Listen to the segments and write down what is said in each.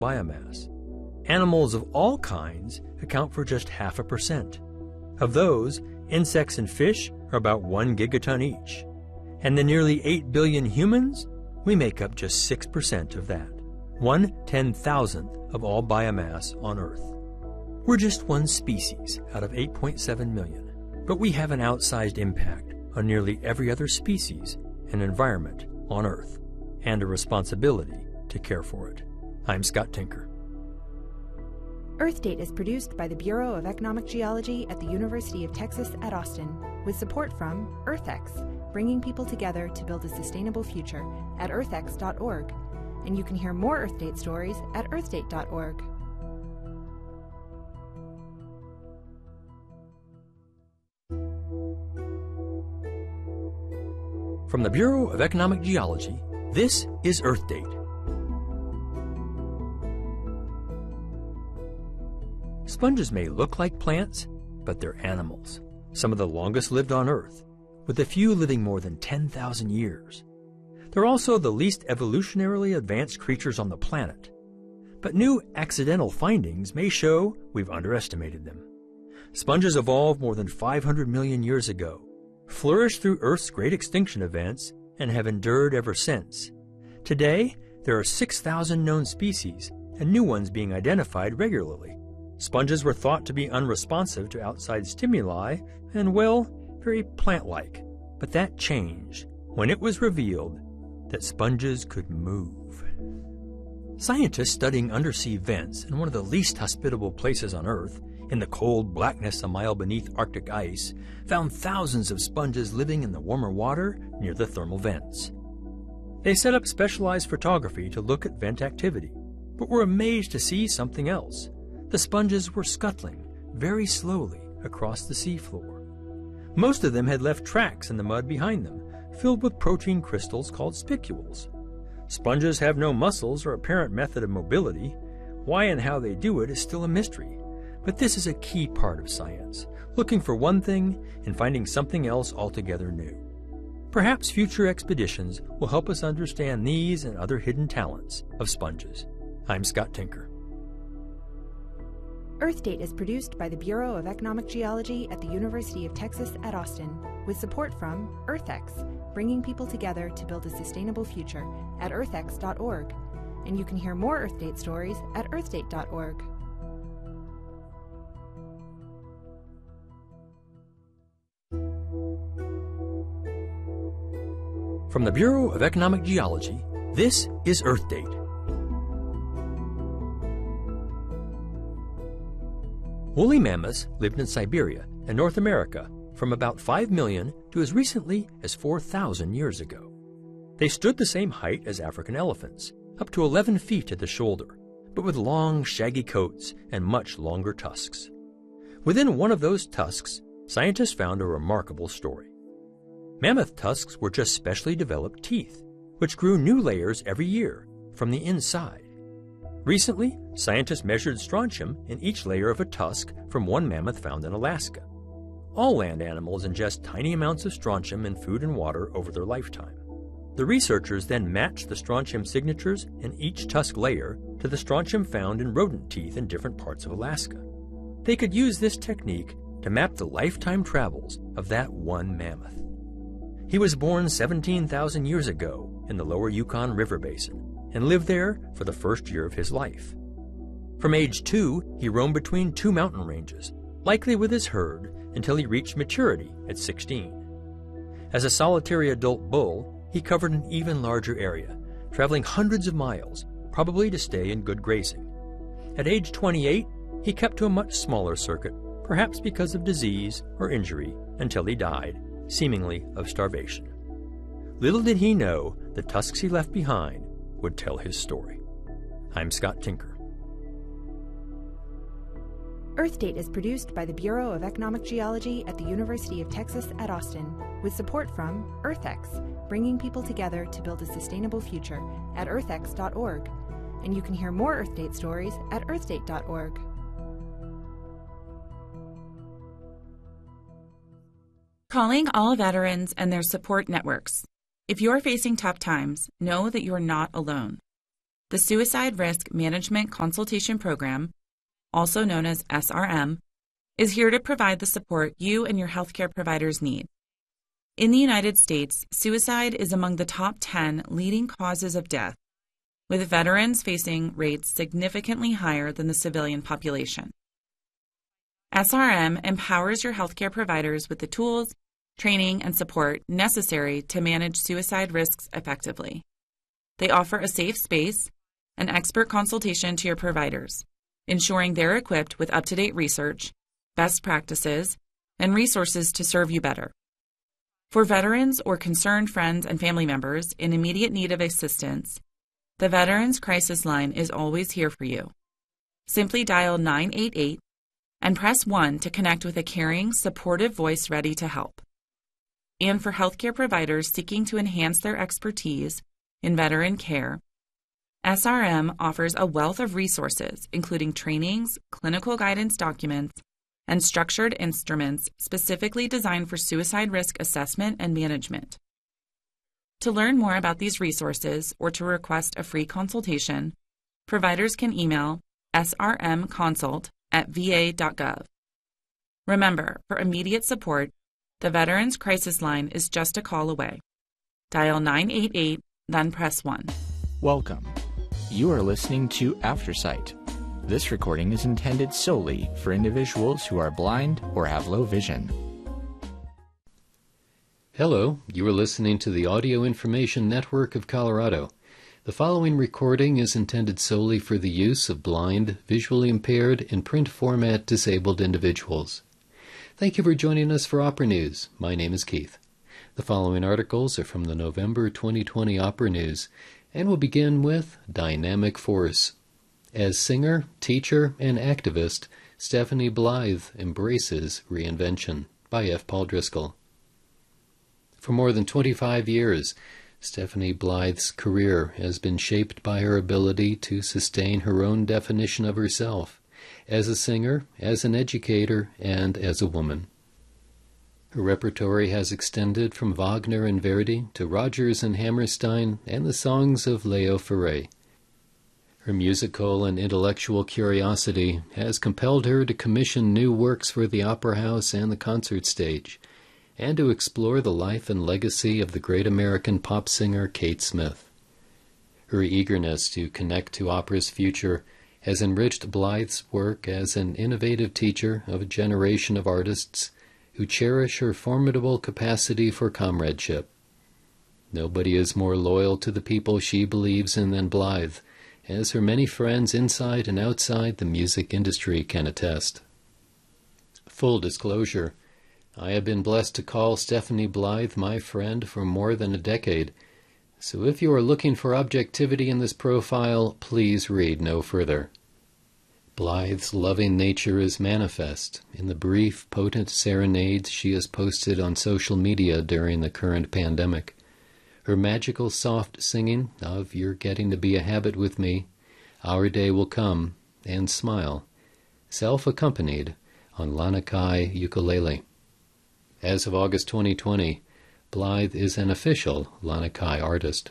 biomass. Animals of all kinds account for just 0.5%. Of those, insects and fish are about 1 gigaton each. And the nearly 8 billion humans, we make up just 6% of that. 1/10,000th of all biomass on Earth. We're just one species out of 8.7 million, but we have an outsized impact on nearly every other species and environment on Earth, and a responsibility to care for it. I'm Scott Tinker. Earth Date is produced by the Bureau of Economic Geology at the University of Texas at Austin, with support from EarthX, bringing people together to build a sustainable future at earthx.org. And you can hear more Earth Date stories at earthdate.org. From the Bureau of Economic Geology, this is Earth Date. Sponges may look like plants, but they're animals, some of the longest lived on Earth, with a few living more than 10,000 years. They're also the least evolutionarily advanced creatures on the planet. But new accidental findings may show we've underestimated them. Sponges evolved more than 500 million years ago, flourished through Earth's great extinction events, and have endured ever since. Today, there are 6,000 known species, and new ones being identified regularly. Sponges were thought to be unresponsive to outside stimuli and, well, very plant-like. But that changed when it was revealed that sponges could move. Scientists studying undersea vents in one of the least hospitable places on Earth, in the cold blackness a mile beneath Arctic ice, found thousands of sponges living in the warmer water near the thermal vents. They set up specialized photography to look at vent activity, but were amazed to see something else. The sponges were scuttling very slowly across the seafloor. Most of them had left tracks in the mud behind them, filled with protein crystals called spicules. Sponges have no muscles or apparent method of mobility. Why and how they do it is still a mystery. But this is a key part of science, looking for one thing and finding something else altogether new. Perhaps future expeditions will help us understand these and other hidden talents of sponges. I'm Scott Tinker. Earth Date is produced by the Bureau of Economic Geology at the University of Texas at Austin, with support from EarthX, bringing people together to build a sustainable future at earthx.org. And you can hear more Earth Date stories at earthdate.org. From the Bureau of Economic Geology, this is Earth Date. Woolly mammoths lived in Siberia and North America from about 5 million to as recently as 4,000 years ago. They stood the same height as African elephants, up to 11 feet at the shoulder, but with long, shaggy coats and much longer tusks. Within one of those tusks, scientists found a remarkable story. Mammoth tusks were just specially developed teeth, which grew new layers every year from the inside. Recently, scientists measured strontium in each layer of a tusk from one mammoth found in Alaska. All land animals ingest tiny amounts of strontium in food and water over their lifetime. The researchers then matched the strontium signatures in each tusk layer to the strontium found in rodent teeth in different parts of Alaska. They could use this technique to map the lifetime travels of that one mammoth. He was born 17,000 years ago in the lower Yukon River Basin and lived there for the first year of his life. From age 2, he roamed between 2 mountain ranges, likely with his herd, until he reached maturity at 16. As a solitary adult bull, he covered an even larger area, traveling hundreds of miles, probably to stay in good grazing. At age 28, he kept to a much smaller circuit, perhaps because of disease or injury, until he died, seemingly of starvation. Little did he know the tusks he left behind would tell his story. I'm Scott Tinker. Earth Date is produced by the Bureau of Economic Geology at the University of Texas at Austin, with support from EarthX, bringing people together to build a sustainable future at earthx.org. And you can hear more Earth Date stories at earthdate.org. Calling all veterans and their support networks. If you're facing tough times, know that you're not alone. The Suicide Risk Management Consultation Program, also known as SRM, is here to provide the support you and your healthcare providers need. In the United States, suicide is among the top 10 leading causes of death, with veterans facing rates significantly higher than the civilian population. SRM empowers your healthcare providers with the tools, training, and support necessary to manage suicide risks effectively. They offer a safe space and expert consultation to your providers, ensuring they're equipped with up-to-date research, best practices, and resources to serve you better. For veterans or concerned friends and family members in immediate need of assistance, the Veterans Crisis Line is always here for you. Simply dial 988 and press 1 to connect with a caring, supportive voice ready to help. And for healthcare providers seeking to enhance their expertise in veteran care, SRM offers a wealth of resources, including trainings, clinical guidance documents, and structured instruments specifically designed for suicide risk assessment and management. To learn more about these resources or to request a free consultation, providers can email srmconsult@va.gov. Remember, for immediate support, the Veterans Crisis Line is just a call away. Dial 988, then press 1. Welcome. You are listening to Aftersight. This recording is intended solely for individuals who are blind or have low vision. Hello, you are listening to the Audio Information Network of Colorado. The following recording is intended solely for the use of blind, visually impaired, and print format disabled individuals. Thank you for joining us for Opera News. My name is Keith. The following articles are from the November 2020 Opera News, and will begin with Dynamic Force. As singer, teacher, and activist, Stephanie Blythe embraces reinvention, by F. Paul Driscoll. For more than 25 years, Stephanie Blythe's career has been shaped by her ability to sustain her own definition of herself, as a singer, as an educator, and as a woman. Her repertory has extended from Wagner and Verdi to Rodgers and Hammerstein and the songs of Leo Ferré. Her musical and intellectual curiosity has compelled her to commission new works for the opera house and the concert stage, and to explore the life and legacy of the great American pop singer Kate Smith. Her eagerness to connect to opera's future has enriched Blythe's work as an innovative teacher of a generation of artists who cherish her formidable capacity for comradeship. Nobody is more loyal to the people she believes in than Blythe, as her many friends inside and outside the music industry can attest. Full disclosure, I have been blessed to call Stephanie Blythe my friend for more than a decade, so if you are looking for objectivity in this profile, please read no further. Blythe's loving nature is manifest in the brief, potent serenades she has posted on social media during the current pandemic. Her magical soft singing of You're Getting to Be a Habit with Me, Our Day Will Come, and Smile, self-accompanied on Lanakai ukulele. As of August 2020, Blythe is an official Lanakai artist.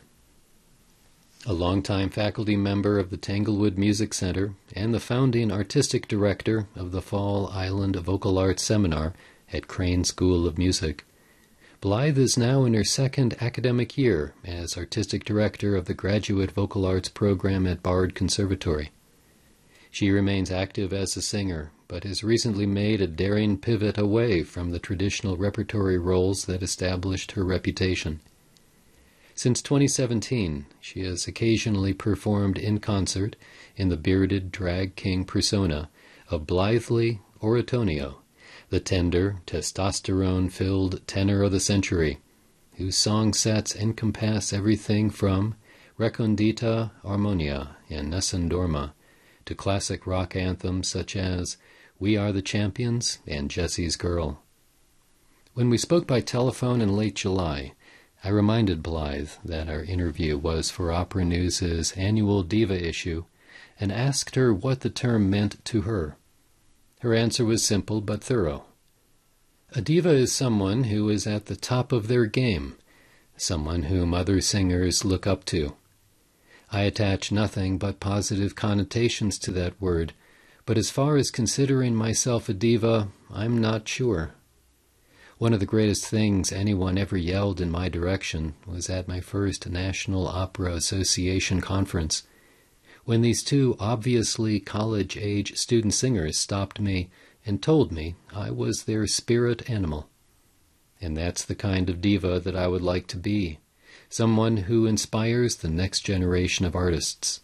A longtime faculty member of the Tanglewood Music Center and the founding artistic director of the Fall Island Vocal Arts Seminar at Crane School of Music, Blythe is now in her second academic year as artistic director of the Graduate Vocal Arts program at Bard Conservatory. She remains active as a singer, but has recently made a daring pivot away from the traditional repertory roles that established her reputation. Since 2017, she has occasionally performed in concert in the bearded drag king persona of Blithely Oratonio, the tender, testosterone-filled tenor of the century, whose song sets encompass everything from Recondita Armonia and Nessun Dorma to classic rock anthems such as We Are the Champions and Jesse's Girl. When we spoke by telephone in late July, I reminded Blythe that our interview was for Opera News' annual Diva issue and asked her what the term meant to her. Her answer was simple but thorough. A diva is someone who is at the top of their game, someone whom other singers look up to. I attach nothing but positive connotations to that word, but as far as considering myself a diva, I'm not sure. One of the greatest things anyone ever yelled in my direction was at my first National Opera Association conference, when these two obviously college-age student singers stopped me and told me I was their spirit animal. And that's the kind of diva that I would like to be, someone who inspires the next generation of artists.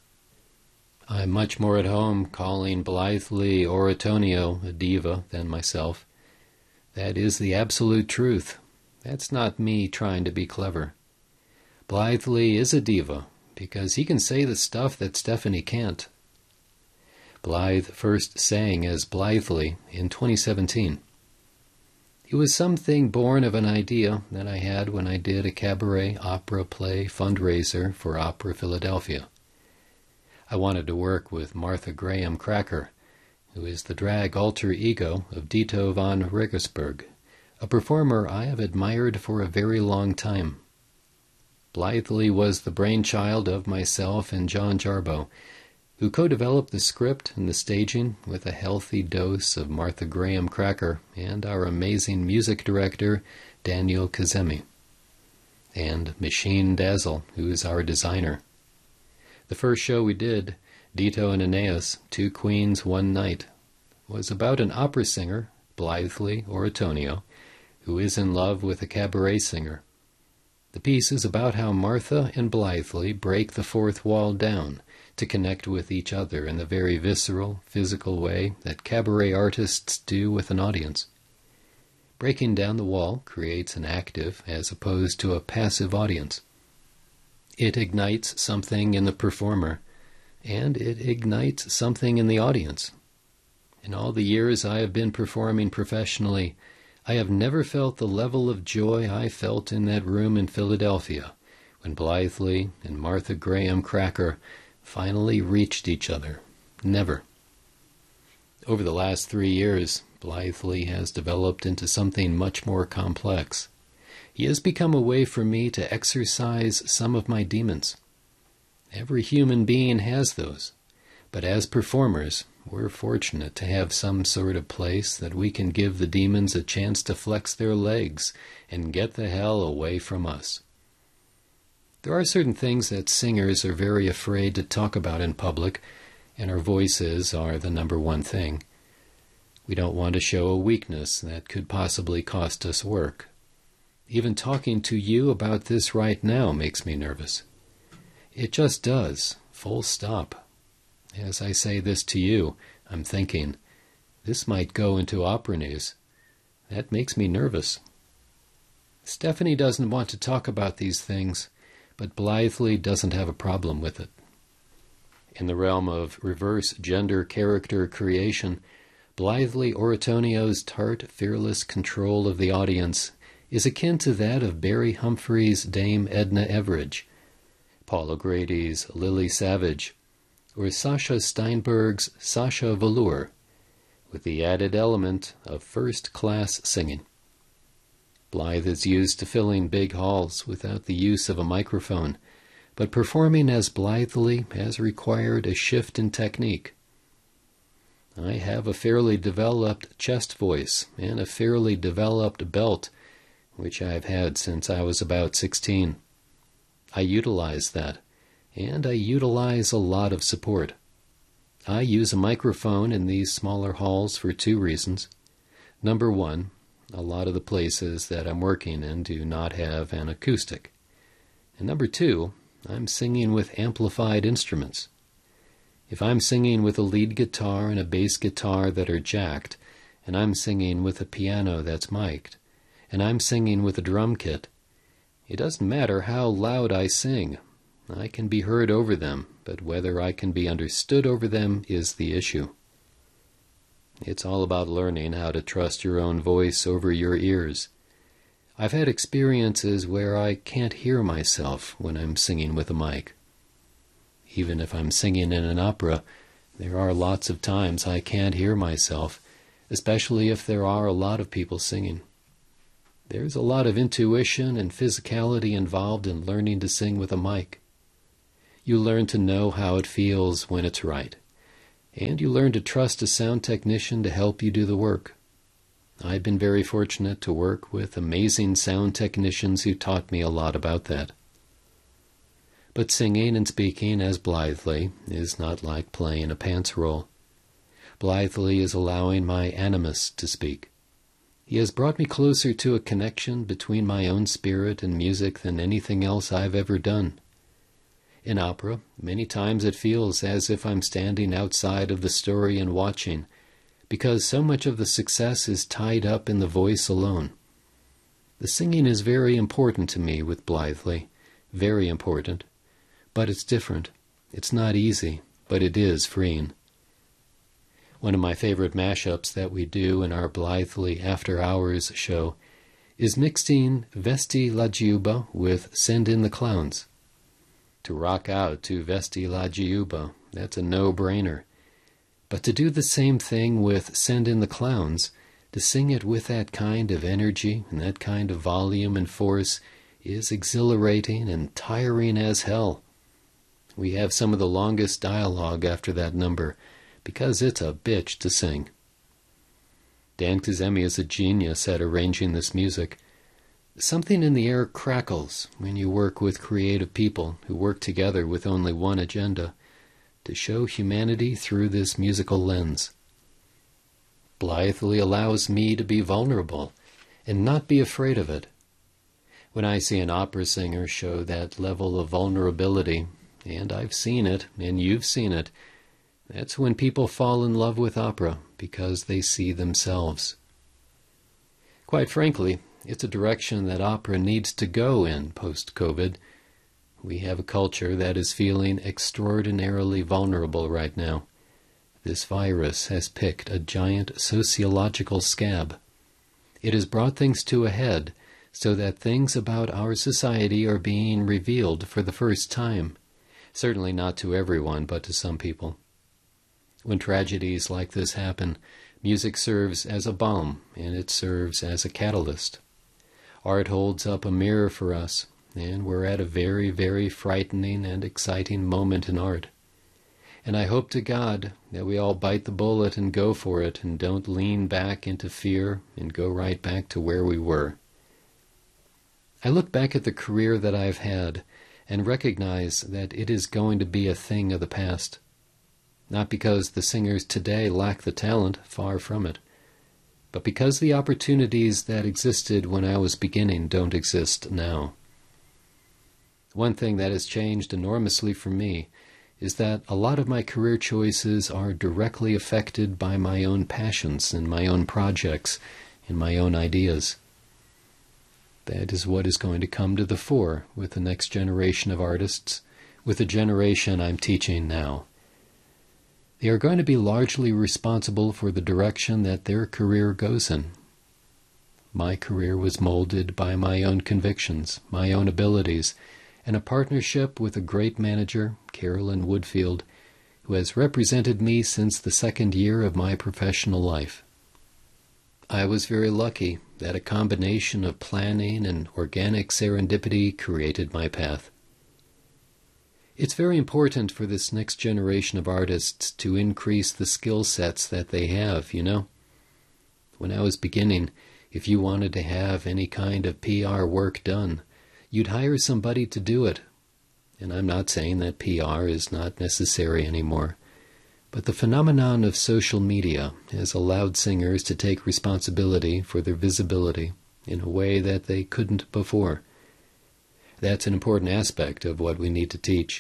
I'm much more at home calling Blithely Oratonio a diva than myself. That is the absolute truth. That's not me trying to be clever. Blithely is a diva because he can say the stuff that Stephanie can't. Blythe first sang as Blithely in 2017. It was something born of an idea that I had when I did a cabaret opera play fundraiser for Opera Philadelphia. I wanted to work with Martha Graham Cracker, who is the drag alter ego of Dito von Regensburg, a performer I have admired for a very long time. Blithely was the brainchild of myself and John Jarboe, who co-developed the script and the staging with a healthy dose of Martha Graham Cracker and our amazing music director, Daniel Kazemi, and Machine Dazzle, who is our designer. The first show we did, Dito and Aeneas, Two Queens, One Night, was about an opera singer, Blithely Oratonio, who is in love with a cabaret singer. The piece is about how Martha and Blithely break the fourth wall down to connect with each other in the very visceral, physical way that cabaret artists do with an audience. Breaking down the wall creates an active as opposed to a passive audience. It ignites something in the performer, and it ignites something in the audience. In all the years I have been performing professionally, I have never felt the level of joy I felt in that room in Philadelphia when Blithely and Martha Graham Cracker finally reached each other. Never. Over the last 3 years, Blithely has developed into something much more complex. He has become a way for me to exercise some of my demons. Every human being has those, but as performers, we're fortunate to have some sort of place that we can give the demons a chance to flex their legs and get the hell away from us. There are certain things that singers are very afraid to talk about in public, and our voices are the number one thing. We don't want to show a weakness that could possibly cost us work. Even talking to you about this right now makes me nervous. It just does, full stop. As I say this to you, I'm thinking, this might go into opera news. That makes me nervous. Stephanie doesn't want to talk about these things, but Blithely doesn't have a problem with it. In the realm of reverse gender character creation, Blithely Oratonio's tart, fearless control of the audience is akin to that of Barry Humphries' Dame Edna Everage, Paul O'Grady's Lily Savage, or Sasha Steinberg's Sasha Velour, with the added element of first-class singing. Blythe is used to filling big halls without the use of a microphone, but performing as blithely has required a shift in technique. I have a fairly developed chest voice and a fairly developed belt, which I've had since I was about 16. I utilize that, and I utilize a lot of support. I use a microphone in these smaller halls for 2 reasons. Number 1, a lot of the places that I'm working in do not have an acoustic. And number 2, I'm singing with amplified instruments. If I'm singing with a lead guitar and a bass guitar that are jacked, and I'm singing with a piano that's mic'd, and I'm singing with a drum kit, it doesn't matter how loud I sing. I can be heard over them, but whether I can be understood over them is the issue. It's all about learning how to trust your own voice over your ears. I've had experiences where I can't hear myself when I'm singing with a mic. Even if I'm singing in an opera, there are lots of times I can't hear myself, especially if there are a lot of people singing. There's a lot of intuition and physicality involved in learning to sing with a mic. You learn to know how it feels when it's right. And you learn to trust a sound technician to help you do the work. I've been very fortunate to work with amazing sound technicians who taught me a lot about that. But singing and speaking as blithely is not like playing a pants roll. Blithely is allowing my animus to speak. He has brought me closer to a connection between my own spirit and music than anything else I've ever done. In opera, many times it feels as if I'm standing outside of the story and watching, because so much of the success is tied up in the voice alone. The singing is very important to me with Blithely, very important, but it's different. It's not easy, but it is freeing. One of my favorite mashups that we do in our Blithely After Hours show is mixing Vesti la Giuba with Send in the Clowns. To rock out to Vesti la Giuba, that's a no-brainer. But to do the same thing with Send in the Clowns, to sing it with that kind of energy and that kind of volume and force, is exhilarating and tiring as hell. We have some of the longest dialogue after that number, because it's a bitch to sing. Dan Kazemi is a genius at arranging this music. Something in the air crackles when you work with creative people who work together with only one agenda, to show humanity through this musical lens. Blithely allows me to be vulnerable and not be afraid of it. When I see an opera singer show that level of vulnerability, and I've seen it, and you've seen it, that's when people fall in love with opera, because they see themselves. Quite frankly, it's a direction that opera needs to go in post-COVID. We have a culture that is feeling extraordinarily vulnerable right now. This virus has picked a giant sociological scab. It has brought things to a head so that things about our society are being revealed for the first time. Certainly not to everyone, but to some people. When tragedies like this happen, music serves as a balm, and it serves as a catalyst. Art holds up a mirror for us, and we're at a very, very frightening and exciting moment in art. And I hope to God that we all bite the bullet and go for it, and don't lean back into fear and go right back to where we were. I look back at the career that I've had and recognize that it is going to be a thing of the past. Not because the singers today lack the talent, far from it, but because the opportunities that existed when I was beginning don't exist now. One thing that has changed enormously for me is that a lot of my career choices are directly affected by my own passions and my own projects and my own ideas. That is what is going to come to the fore with the next generation of artists, with the generation I'm teaching now. They are going to be largely responsible for the direction that their career goes in. My career was molded by my own convictions, my own abilities, and a partnership with a great manager, Carolyn Woodfield, who has represented me since the second year of my professional life. I was very lucky that a combination of planning and organic serendipity created my path. It's very important for this next generation of artists to increase the skill sets that they have, you know. When I was beginning, if you wanted to have any kind of PR work done, you'd hire somebody to do it. And I'm not saying that PR is not necessary anymore, but the phenomenon of social media has allowed singers to take responsibility for their visibility in a way that they couldn't before. That's an important aspect of what we need to teach.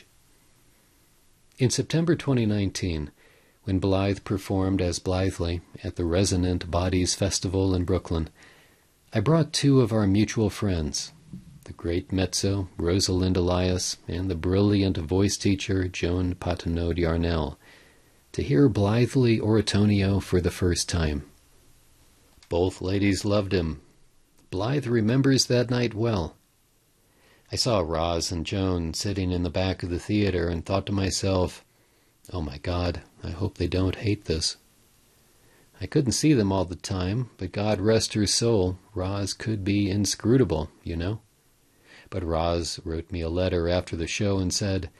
In September 2019, when Blythe performed as Blithely at the Resonant Bodies Festival in Brooklyn, I brought two of our mutual friends, the great mezzo Rosalind Elias and the brilliant voice teacher Joan Patenaude-Yarnell, to hear Blithely Oratonio for the first time. Both ladies loved him. Blythe remembers that night well. I saw Roz and Joan sitting in the back of the theater and thought to myself, oh my God, I hope they don't hate this. I couldn't see them all the time, but God rest her soul, Roz could be inscrutable, you know. But Roz wrote me a letter after the show and said,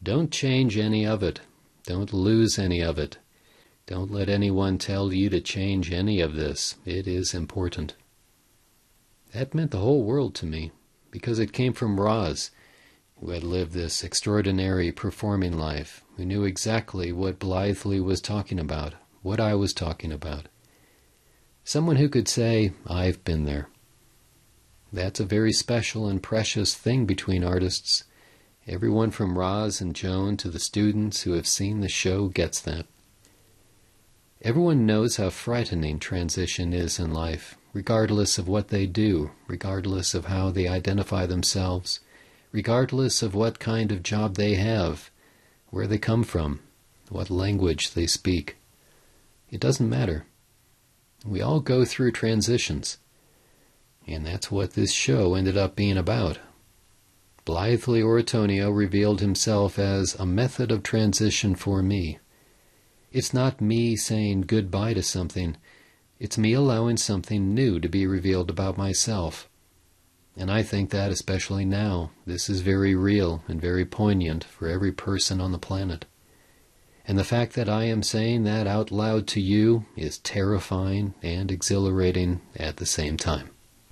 Don't change any of it. Don't lose any of it. Don't let anyone tell you to change any of this. It is important. That meant the whole world to me, because it came from Roz, who had lived this extraordinary performing life, who knew exactly what Blithely was talking about, what I was talking about. Someone who could say, I've been there. That's a very special and precious thing between artists. Everyone from Roz and Joan to the students who have seen the show gets that. Everyone knows how frightening transition is in life, regardless of what they do, regardless of how they identify themselves, regardless of what kind of job they have, where they come from, what language they speak. It doesn't matter. We all go through transitions. And that's what this show ended up being about. Blithely Oratonio revealed himself as a method of transition for me. It's not me saying goodbye to something. It's me allowing something new to be revealed about myself. And I think that, especially now, this is very real and very poignant for every person on the planet. And the fact that I am saying that out loud to you is terrifying and exhilarating at the same time.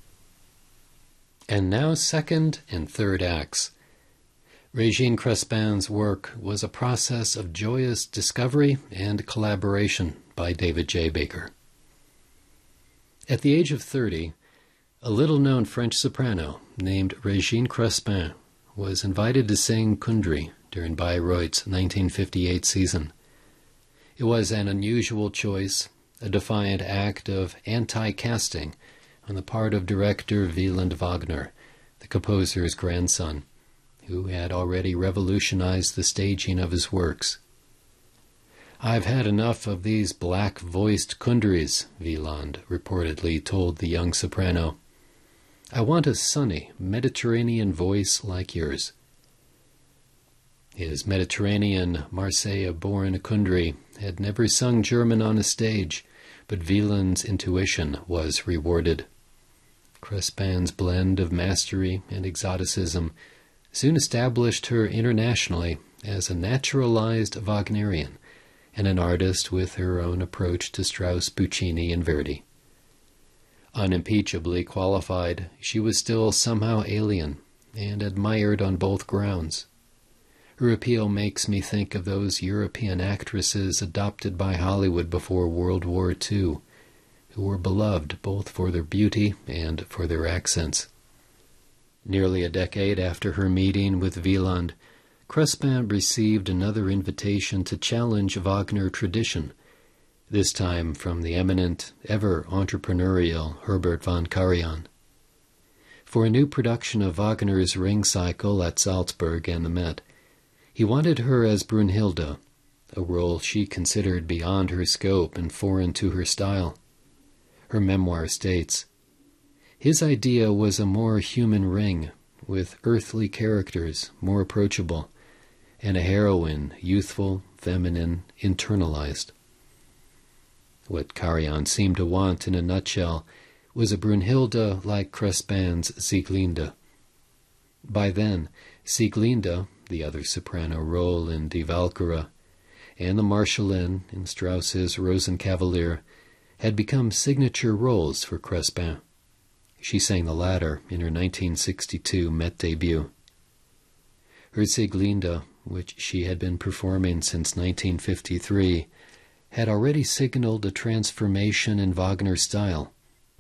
And now second and third acts. Régine Crespin's work was a process of joyous discovery and collaboration by David J. Baker. At the age of 30, a little-known French soprano named Régine Crespin was invited to sing Kundry during Bayreuth's 1958 season. It was an unusual choice, a defiant act of anti-casting on the part of director Wieland Wagner, the composer's grandson, who had already revolutionized the staging of his works. "I've had enough of these black-voiced Kundrys," Wieland reportedly told the young soprano. "I want a sunny, Mediterranean voice like yours." His Mediterranean, Marseille-born Kundry had never sung German on a stage, but Wieland's intuition was rewarded. Crespin's blend of mastery and exoticism soon established her internationally as a naturalized Wagnerian and an artist with her own approach to Strauss, Puccini, and Verdi. Unimpeachably qualified, she was still somehow alien and admired on both grounds. Her appeal makes me think of those European actresses adopted by Hollywood before World War II, who were beloved both for their beauty and for their accents. Nearly a decade after her meeting with Wieland, Crespin received another invitation to challenge Wagner tradition, this time from the eminent, ever entrepreneurial Herbert von Karajan. For a new production of Wagner's Ring Cycle at Salzburg and the Met, he wanted her as Brunhilde, a role she considered beyond her scope and foreign to her style. Her memoir states, "His idea was a more human ring, with earthly characters, more approachable, and a heroine, youthful, feminine, internalized." What Karajan seemed to want in a nutshell was a Brunhilde like Crespin's Sieglinde. By then, Sieglinde, the other soprano role in Die Walküre, and the Marschallin in Strauss's Rosenkavalier had become signature roles for Crespin. She sang the latter in her 1962 Met debut. Her Sieglinde, which she had been performing since 1953, had already signaled a transformation in Wagner's style.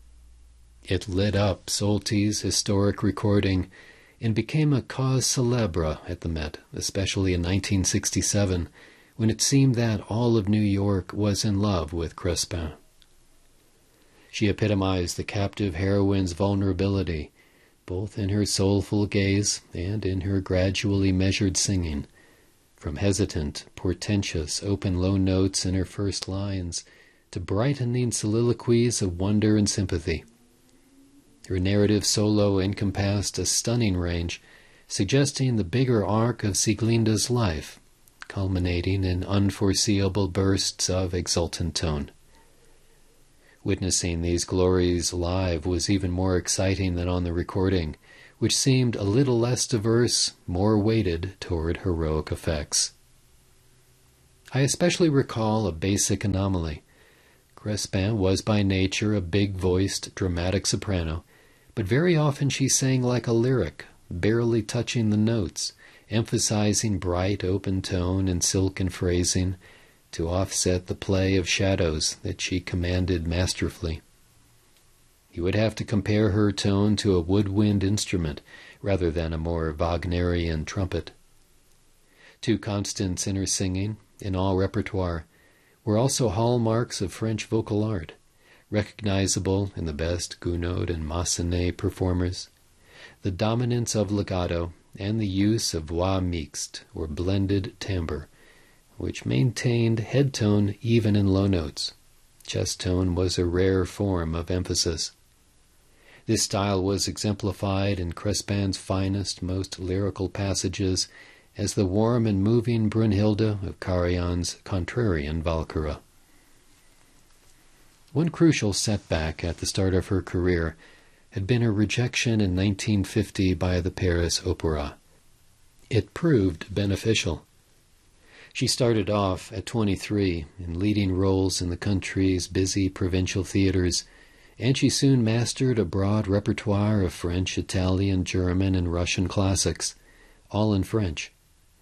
It lit up Solti's historic recording and became a cause célèbre at the Met, especially in 1967, when it seemed that all of New York was in love with Crespin. She epitomized the captive heroine's vulnerability, both in her soulful gaze and in her gradually measured singing, from hesitant, portentous, open low notes in her first lines to brightening soliloquies of wonder and sympathy. Her narrative solo encompassed a stunning range, suggesting the bigger arc of Sieglinde's life, culminating in unforeseeable bursts of exultant tone. Witnessing these glories live was even more exciting than on the recording, which seemed a little less diverse, more weighted toward heroic effects. I especially recall a basic anomaly. Crespin was by nature a big-voiced, dramatic soprano, but very often she sang like a lyric, barely touching the notes, emphasizing bright, open tone and silken phrasing to offset the play of shadows that she commanded masterfully. You would have to compare her tone to a woodwind instrument rather than a more Wagnerian trumpet. Two constants in her singing, in all repertoire, were also hallmarks of French vocal art, recognizable in the best Gounod and Massenet performers: the dominance of legato and the use of voix mixte, or blended timbre, which maintained head tone even in low notes. Chest tone was a rare form of emphasis. This style was exemplified in Crespin's finest, most lyrical passages as the warm and moving Brunhilde of Karajan's contrarian Valkyrie. One crucial setback at the start of her career had been her rejection in 1950 by the Paris Opera. It proved beneficial. She started off at 23 in leading roles in the country's busy provincial theaters, and she soon mastered a broad repertoire of French, Italian, German, and Russian classics, all in French.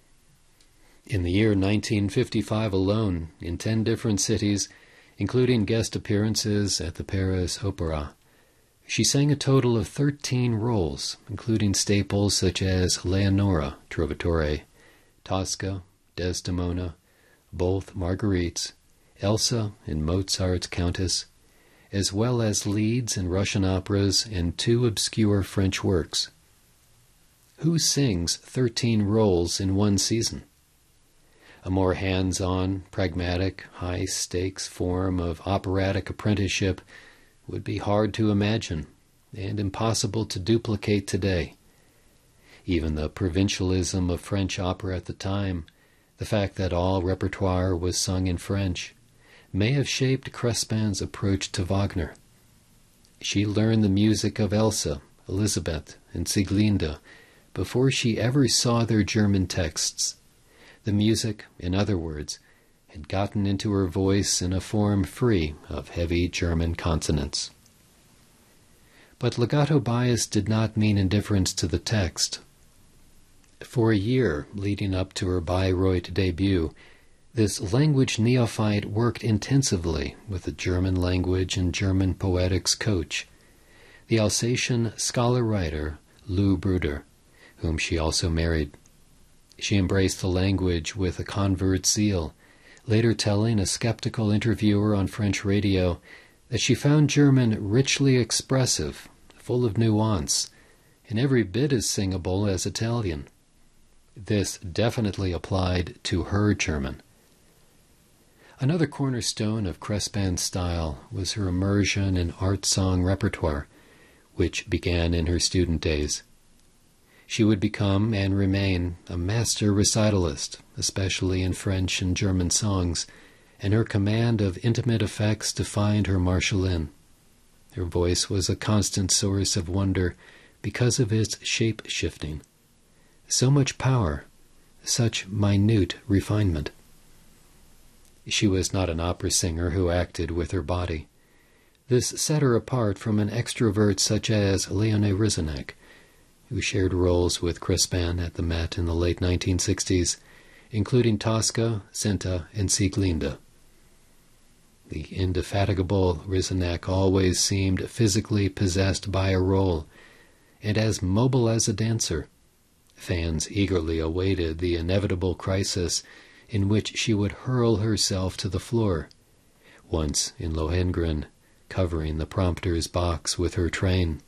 In the year 1955 alone, in 10 different cities, including guest appearances at the Paris Opera, she sang a total of 13 roles, including staples such as Leonora, Trovatore, Tosca, Desdemona, both Marguerites, Elsa in Mozart's Countess, as well as leads in Russian operas and 2 obscure French works. Who sings 13 roles in one season? A more hands-on, pragmatic, high-stakes form of operatic apprenticeship would be hard to imagine and impossible to duplicate today. Even the provincialism of French opera at the time, the fact that all repertoire was sung in French, may have shaped Crespin's approach to Wagner. She learned the music of Elsa, Elisabeth, and Sieglinde before she ever saw their German texts. The music, in other words, had gotten into her voice in a form free of heavy German consonants. But legato bias did not mean indifference to the text. For a year leading up to her Bayreuth debut, this language neophyte worked intensively with a German language and German poetics coach, the Alsatian scholar-writer Lou Bruder, whom she also married. She embraced the language with a convert zeal, later telling a skeptical interviewer on French radio that she found German richly expressive, full of nuance, and every bit as singable as Italian. This definitely applied to her German. Another cornerstone of Crespin's style was her immersion in art song repertoire, which began in her student days. She would become and remain a master recitalist, especially in French and German songs, and her command of intimate effects defined her Marschallin. Her voice was a constant source of wonder because of its shape-shifting. So much power, such minute refinement. She was not an opera singer who acted with her body. This set her apart from an extrovert such as Léonie Rizanac, who shared roles with Crespin at the Met in the late 1960s, including Tosca, Cinta, and Sieglinde. The indefatigable Rizanac always seemed physically possessed by a role, and as mobile as a dancer. Fans eagerly awaited the inevitable crisis in which she would hurl herself to the floor, once in Lohengrin, covering the prompter's box with her train.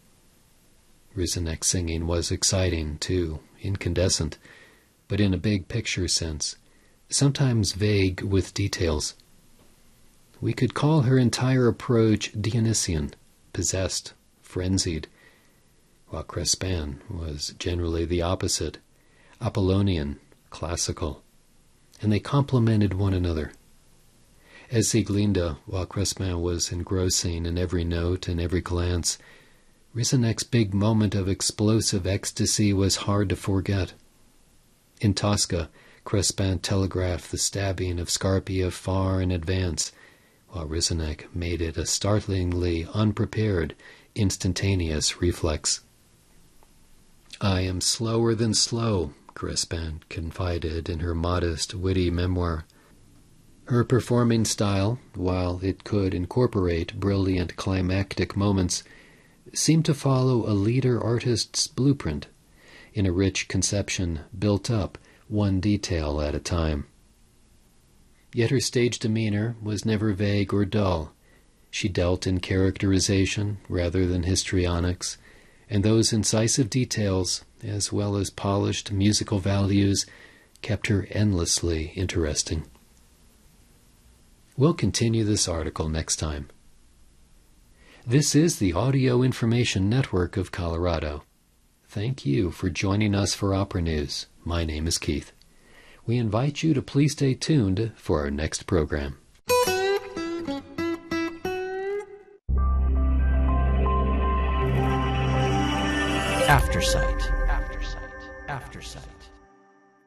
Rizanac's singing was exciting, too, incandescent, but in a big-picture sense, sometimes vague with details. We could call her entire approach Dionysian, possessed, frenzied, while Crespin was generally the opposite, Apollonian, classical, and they complemented one another. As Sieglinde, while Crespin was engrossing in every note and every glance, Risenek's big moment of explosive ecstasy was hard to forget. In Tosca, Crespin telegraphed the stabbing of Scarpia far in advance, while Risenek made it a startlingly unprepared, instantaneous reflex. "I am slower than slow," Crespin confided in her modest, witty memoir. Her performing style, while it could incorporate brilliant climactic moments, seemed to follow a leader artist's blueprint, in a rich conception built up one detail at a time. Yet her stage demeanor was never vague or dull. She dealt in characterization rather than histrionics, and those incisive details, as well as polished musical values, kept her endlessly interesting. We'll continue this article next time. This is the Audio Information Network of Colorado. Thank you for joining us for Opera News. My name is Keith. We invite you to please stay tuned for our next program. Aftersight. Aftersight. Aftersight.